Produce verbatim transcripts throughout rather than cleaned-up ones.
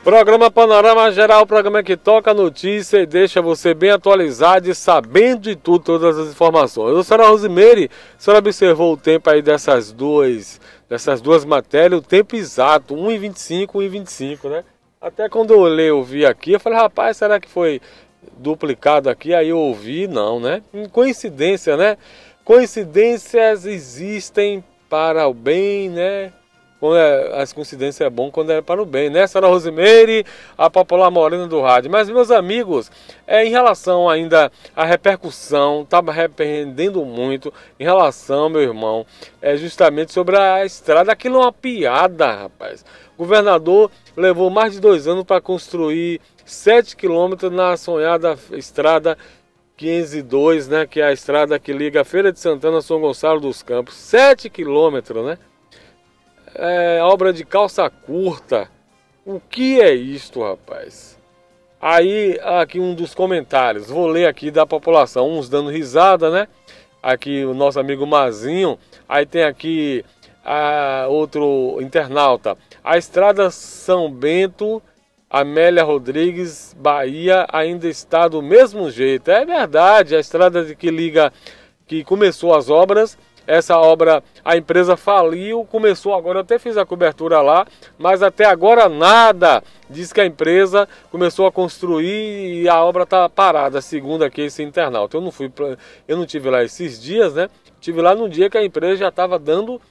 Programa Panorama Geral, programa que toca a notícia e deixa você bem atualizado e sabendo de tudo, todas as informações. Eu, senhora Rosimeire, a senhora observou o tempo aí dessas duas, dessas duas matérias, o tempo exato, um e vinte e cinco, um e vinte e cinco, né? Até quando eu olhei, eu vi aqui, eu falei, rapaz, será que foi duplicado aqui? Aí eu ouvi, não, né? Coincidência, né? Coincidências existem para o bem, né? Quando é, as coincidências é bom quando é para o bem, né, senhora Rosimeire, a popular morena do rádio. Mas, meus amigos, é, em relação ainda à repercussão, estava arrependendo muito em relação, meu irmão, é justamente sobre a estrada. Aquilo é uma piada, rapaz. O governador levou mais de dois anos para construir sete quilômetros na sonhada estrada quinhentos e dois, né, que é a estrada que liga a Feira de Santana a São Gonçalo dos Campos. sete quilômetros, né? É, obra de calça curta. O que é isto, rapaz? Aí, aqui um dos comentários. Vou ler aqui da população. Uns dando risada, né? Aqui o nosso amigo Mazinho. Aí tem aqui a, outro internauta. A estrada São Bento, Amélia Rodrigues, Bahia, ainda está do mesmo jeito. É verdade, a estrada que liga, que começou as obras. Essa obra, a empresa faliu, começou agora, eu até fiz a cobertura lá, mas até agora nada. Diz que a empresa começou a construir e a obra está parada, segundo aqui esse internauta. Eu não fui, pra, eu não tive lá esses dias, né? Tive lá no dia que a empresa já estava dando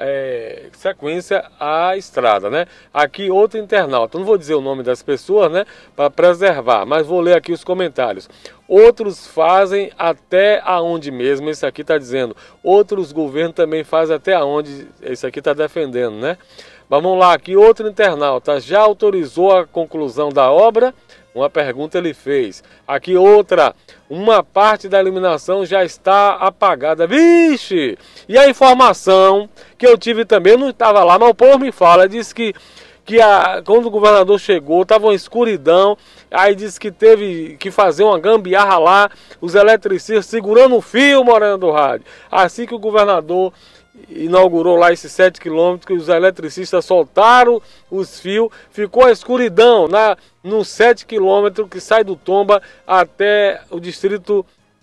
é, sequência à estrada, né? Aqui outro internauta, eu não vou dizer o nome das pessoas, né? Para preservar, mas vou ler aqui os comentários. Outros fazem até aonde mesmo, esse aqui está dizendo. Outros governos também fazem até aonde, esse aqui está defendendo, né? Mas vamos lá, aqui outro internauta. Já autorizou a conclusão da obra? Uma pergunta ele fez. Aqui outra. Uma parte da iluminação já está apagada. Vixe! E a informação que eu tive também, eu não estava lá, mas o povo me fala, disse que que a, quando o governador chegou, estava uma escuridão, aí disse que teve que fazer uma gambiarra lá, os eletricistas segurando o fio, Morena do rádio. Assim que o governador inaugurou lá esses sete quilômetros, que os eletricistas soltaram os fios, ficou a escuridão na, nos sete quilômetros que sai do Tomba até o distrito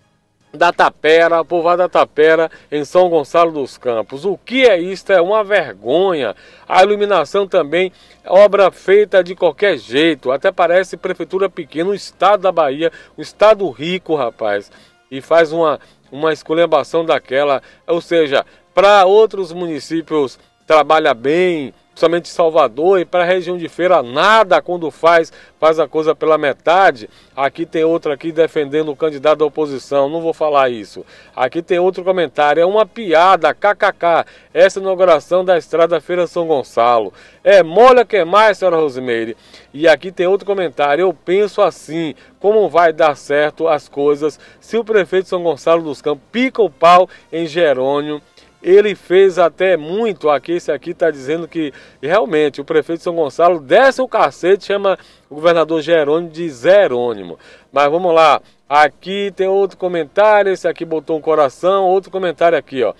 da Tapera, povoado da Tapera, em São Gonçalo dos Campos. O que é isso? É uma vergonha. A iluminação também, obra feita de qualquer jeito, até parece prefeitura pequena, o estado da Bahia, um estado rico, rapaz, e faz uma, uma esculhambação daquela, ou seja, para outros municípios trabalha bem, somente Salvador, e para a região de Feira nada, quando faz, faz a coisa pela metade. Aqui tem outro aqui defendendo o candidato da oposição, não vou falar isso. Aqui tem outro comentário, é uma piada, kkk, essa inauguração da estrada Feira São Gonçalo. É molha que mais, senhora Rosimeire. E aqui tem outro comentário, eu penso assim, como vai dar certo as coisas se o prefeito de São Gonçalo dos Campos pica o pau em Jerônimo. Ele fez até muito, aqui esse aqui está dizendo que realmente o prefeito de São Gonçalo desce o cacete, chama o governador Jerônimo de Zerônimo. Mas vamos lá, aqui tem outro comentário, esse aqui botou um coração, outro comentário aqui, ó.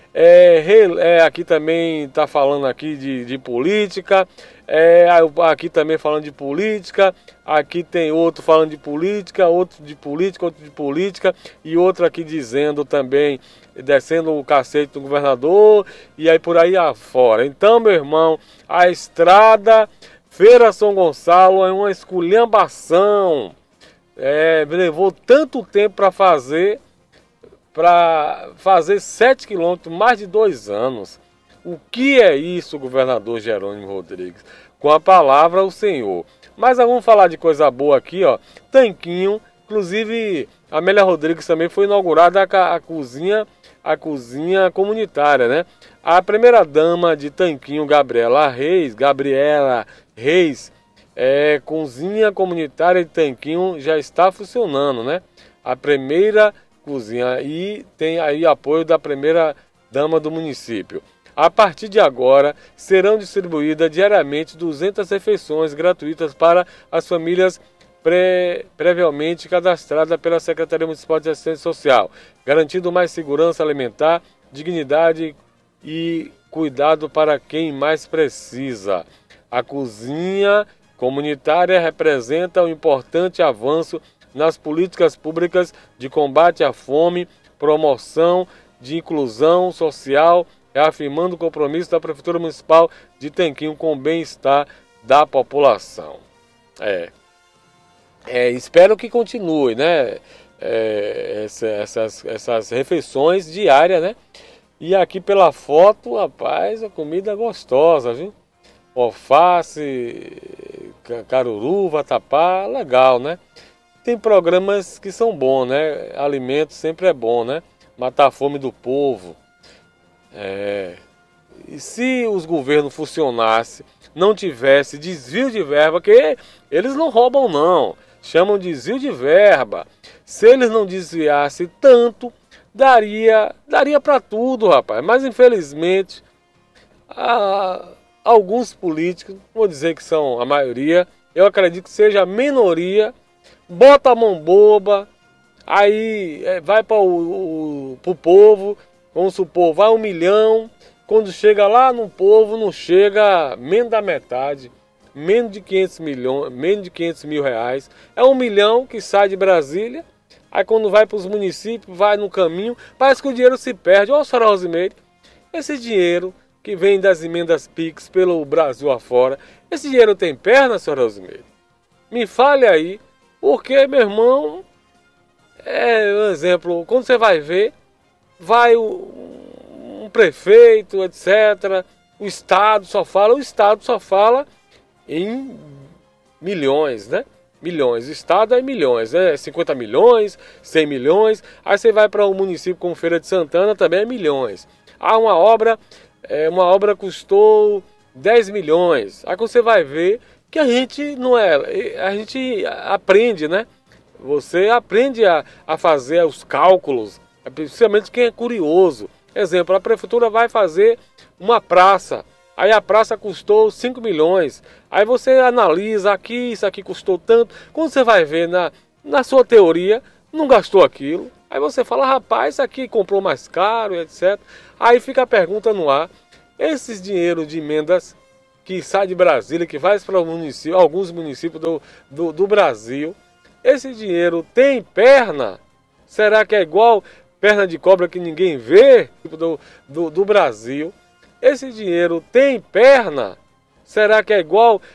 É, é, aqui também está falando aqui de, de política, é, aqui também falando de política, aqui tem outro falando de política, outro de política, outro de política, e outro aqui dizendo também, descendo o cacete do governador, e aí por aí afora. Então, meu irmão, a estrada Feira São Gonçalo é uma esculhambação, é, levou tanto tempo para fazer, para fazer sete quilômetros, mais de dois anos. O que é isso, governador Jerônimo Rodrigues? Com a palavra o senhor. Mas vamos falar de coisa boa aqui, ó. Tanquinho, inclusive a Amélia Rodrigues também foi inaugurada a, a cozinha, a cozinha comunitária, né? A primeira dama de Tanquinho, Gabriela Reis, Gabriela Reis, é, cozinha comunitária de Tanquinho já está funcionando, né? A primeira cozinha, e tem aí apoio da primeira dama do município. A partir de agora, serão distribuídas diariamente duzentas refeições gratuitas para as famílias pre previamente cadastradas pela Secretaria Municipal de Assistência Social, garantindo mais segurança alimentar, dignidade e cuidado para quem mais precisa. A cozinha comunitária representa um importante avanço nas políticas públicas de combate à fome, promoção de inclusão social, reafirmando o compromisso da Prefeitura Municipal de Tenquinho com o bem-estar da população. É, é, espero que continue, né? É, essa, essas, essas refeições diárias, né? E aqui pela foto, rapaz, a comida é gostosa, viu? Alface, caruru, vatapá, legal, né? Tem programas que são bons, né? Alimento sempre é bom, né? Matar a fome do povo. É... E se os governos funcionassem, não tivesse desvio de verba, que eles não roubam não, chamam de desvio de verba. Se eles não desviassem tanto, daria, daria para tudo, rapaz. Mas infelizmente, a, alguns políticos, vou dizer que são a maioria, eu acredito que seja a minoria, bota a mão boba, aí é, vai para o, o pro povo, vamos supor, vai um milhão, quando chega lá no povo não chega menos da metade, menos de quinhentos milhões, menos de quinhentos mil reais, é um milhão que sai de Brasília, aí quando vai para os municípios, vai no caminho, parece que o dinheiro se perde. Olha, senhora Rosimeire, esse dinheiro que vem das emendas Pix pelo Brasil afora, esse dinheiro tem perna, senhora Rosimeire? Me fale aí, porque, meu irmão, é um exemplo, quando você vai ver, vai o, um prefeito, etcétera, o Estado só fala, o Estado só fala em milhões, né? Milhões, o Estado é milhões, né? cinquenta milhões, cem milhões, aí você vai para um município como Feira de Santana, também é milhões. Ah, uma obra, é, uma obra custou dez milhões, aí você vai ver que a gente não é, a gente aprende, né? Você aprende a, a fazer os cálculos, principalmente quem é curioso. Exemplo, a prefeitura vai fazer uma praça, aí a praça custou cinco milhões, aí você analisa aqui, isso aqui custou tanto, quando você vai ver na, na sua teoria, não gastou aquilo, aí você fala, rapaz, isso aqui comprou mais caro, etcétera. Aí fica a pergunta no ar, esses dinheiros de emendas que sai de Brasília, que vai para o município, alguns municípios do, do, do Brasil, esse dinheiro tem perna? Será que é igual perna de cobra que ninguém vê do, do, do Brasil? Esse dinheiro tem perna? Será que é igual